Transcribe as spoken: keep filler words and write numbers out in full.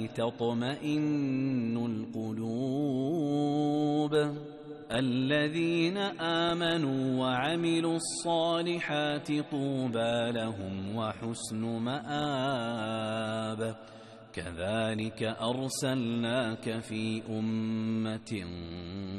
تطمئن القلوب الذين آمنوا وعملوا الصالحات طوبى لهم وحسن مآب كذلك أرسلناك في أمة